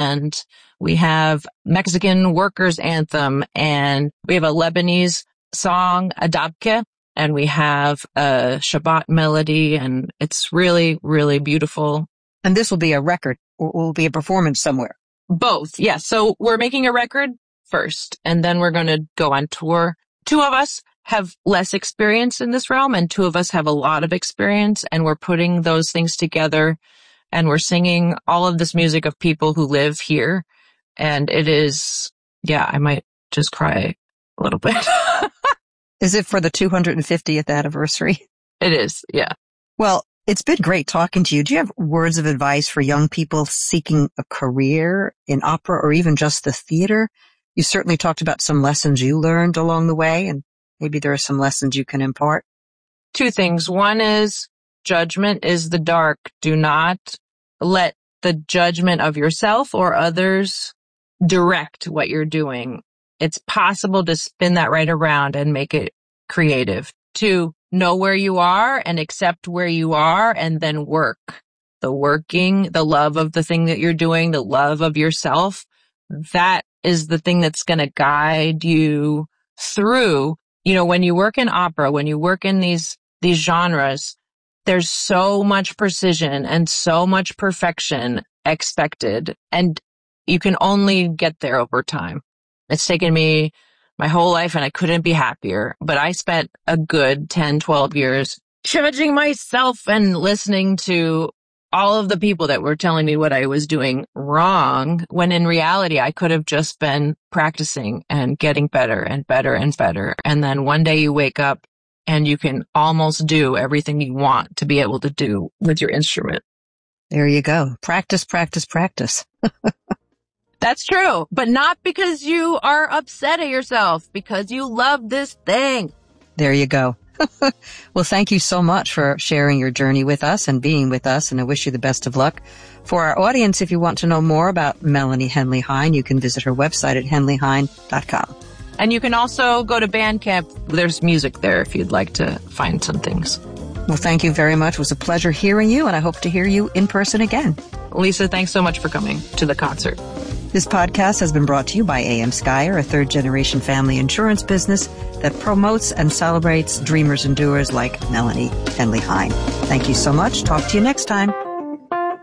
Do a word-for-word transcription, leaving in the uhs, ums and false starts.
and we have Mexican workers anthem, and we have a Lebanese song, Adabke, and we have a Shabbat melody, and it's really, really beautiful. And this will be a record, or will be a performance somewhere? Both, yes. So we're making a record first, and then we're going to go on tour. Two of us have less experience in this realm, and two of us have a lot of experience, and we're putting those things together, and we're singing all of this music of people who live here. And it is, yeah, I might just cry a little bit. Is it for the two hundred fiftieth anniversary? It is, yeah. Well, it's been great talking to you. Do you have words of advice for young people seeking a career in opera or even just the theater? You certainly talked about some lessons you learned along the way, and maybe there are some lessons you can impart. Two things. One is judgment is the dark. Do not let the judgment of yourself or others direct what you're doing. It's possible to spin that right around and make it creative. Two, know where you are and accept where you are, and then work. The working, the love of the thing that you're doing, the love of yourself, that is the thing that's going to guide you through. You know, when you work in opera, when you work in these, these genres, there's so much precision and so much perfection expected, and you can only get there over time. It's taken me my whole life and I couldn't be happier, but I spent a good ten, twelve years judging myself and listening to all of the people that were telling me what I was doing wrong, when in reality, I could have just been practicing and getting better and better and better. And then one day you wake up and you can almost do everything you want to be able to do with your instrument. There you go. Practice, practice, practice. That's true, but not because you are upset at yourself, because you love this thing. There you go. Well, thank you so much for sharing your journey with us and being with us, and I wish you the best of luck. For our audience, if you want to know more about Melanie Henley Hein, you can visit her website at henley hein dot com. And you can also go to Bandcamp. There's music there if you'd like to find some things. Well, thank you very much. It was a pleasure hearing you, and I hope to hear you in person again. Lisa, thanks so much for coming to the concert. This podcast has been brought to you by A M Skyer, a third-generation family insurance business that promotes and celebrates dreamers and doers like Melanie Henley Hein. Thank you so much. Talk to you next time.